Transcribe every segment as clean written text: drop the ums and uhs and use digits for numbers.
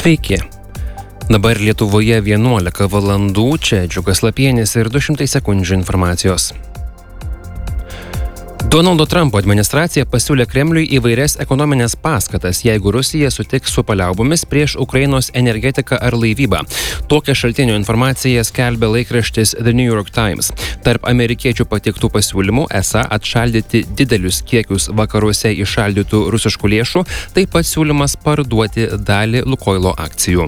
Sveiki. Dabar Lietuvoje 11 valandų, čia Džiugas Lapienis ir 200 sekundžių informacijos. Donaldo Trumpo administracija pasiūlė Kremliui įvairias ekonominės paskatas, jeigu Rusija sutiks su paliaubomis prieš Ukrainos energetiką ar laivybą. Tokią šaltinio informaciją skelbia laikraštis The New York Times. Tarp amerikiečių pateiktų pasiūlymų esą atšaldyti didelius kiekius vakaruose įšaldytų rusiškų lėšų, taip pat siūlymas parduoti dalį Lukoilo akcijų.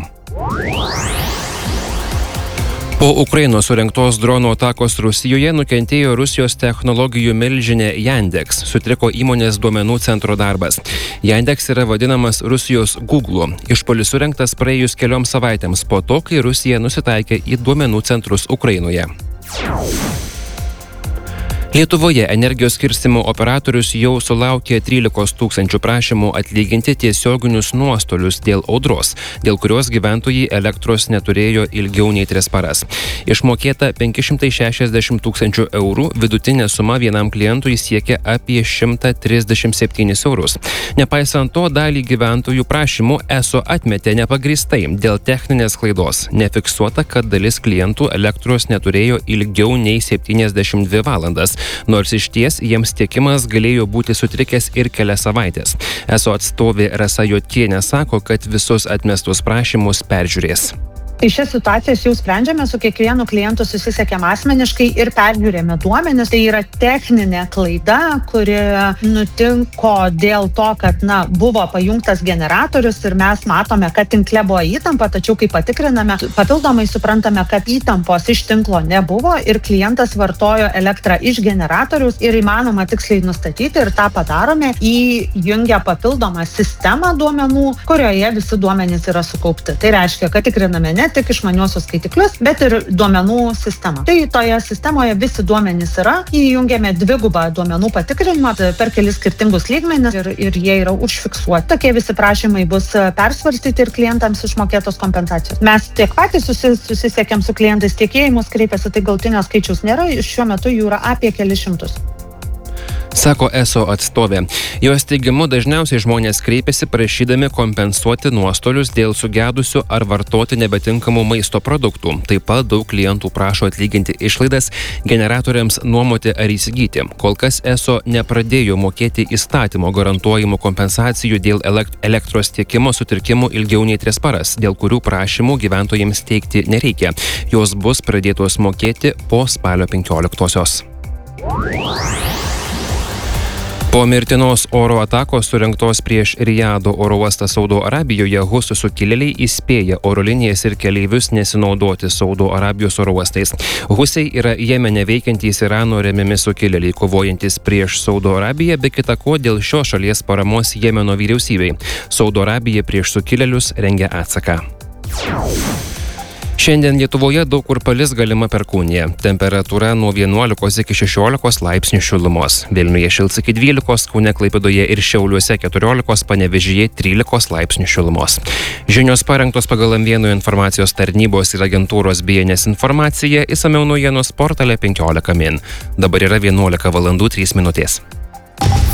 Po Ukrainos surengtos dronų atakos Rusijoje nukentėjo Rusijos technologijų milžinė Yandex, sutriko įmonės duomenų centro darbas. Yandex yra vadinamas Rusijos Google'u. Išpuolis surengtas praėjus kelioms savaitėms po to, kai Rusija nusitaikė į duomenų centrus Ukrainoje. Lietuvoje energijos skirstymo operatorius jau sulaukė 13 000 prašymų atlyginti tiesioginius nuostolius dėl audros, dėl kurios gyventojai elektros neturėjo ilgiau nei 3 paras. Išmokėta 560 000 eurų, vidutinė suma vienam klientui siekia apie 137 eurus. Nepaisant to, dalį gyventojų prašymų ESO atmetė nepagrįstai dėl techninės klaidos. Nefiksuota, kad dalis klientų elektros neturėjo ilgiau nei 72 valandas. Nors išties jiems tiekimas galėjo būti sutrikęs ir kelias savaitės. ESO atstovė Rasa Jotkienė sako, kad visus atmestus prašymus peržiūrės. Tai šias situacijas jau sprendžiame, su kiekvienu klientu susisiekėm asmeniškai ir peržiūrėjome duomenis. Tai yra techninė klaida, kuri nutinko dėl to, kad buvo pajungtas generatorius ir mes matome, kad tinkle buvo įtampa, tačiau kai patikriname, papildomai suprantame, kad įtampos iš tinklo nebuvo ir klientas vartojo elektrą iš generatoriaus ir įmanoma tiksliai nustatyti ir tą padarome įjungę papildomą sistemą duomenų, kurioje visi duomenys yra sukaupti. Tai reiškia, kad tikriname ne tik išmaniuosius skaitiklius, bet ir duomenų sistemą. Tai toje sistemoje visi duomenys yra, įjungėme dvigubą duomenų patikrinimą per kelis skirtingus lygmenis ir jie yra užfiksuoti. Tokie visi prašymai bus persvarstyti ir klientams išmokėtos kompensacijos. Mes tiek patys susisiekėm su klientais, tiek jie į mus kreipiasi, tai galutinio skaičiaus nėra, šiuo metu jų yra apie kelis šimtus. Sako ESO atstovė. Jos teigimu dažniausiai žmonės kreipiasi prašydami kompensuoti nuostolius dėl sugedusių ar vartoti nebetinkamų maisto produktų. Taip pat daug klientų prašo atlyginti išlaidas generatoriams nuomoti ar įsigyti. Kol kas ESO nepradėjo mokėti įstatymo garantuojamų kompensacijų dėl elektros tiekimo sutrikimų ilgiau nei 3 paras, dėl kurių prašymų gyventojams teikti nereikia. Jos bus pradėtos mokėti po spalio 15-osios. Po mirtinos oro atakos surengtos prieš Rijado oro uostą Saudo Arabijoje, Husių sukilėliai įspėja oro linijas ir keleivius nesinaudoti Saudo Arabijos oro uostais. Husiai yra Jemene veikiantys Irano remiami sukilėliai, kovojantis prieš Saudo Arabiją, be kita ko dėl šios šalies paramos Jemeno vyriausybei. Saudo Arabija prieš sukilėlius rengia atsaką. Šiandien Lietuvoje daug kur palis galima perkūnija. Temperatūra nuo 11 iki 16 laipsnių šilumos. Vilniuje šils iki 12, Kaune, Klaipėdoje ir Šiauliuose 14, Panevėžyje 13 laipsnių šilumos. Žinios parengtos pagal M1 informacijos tarnybos ir agentūros BNS informaciją, išsamiau naujienos portale 15 min. Dabar yra 11 valandų 3 minutės.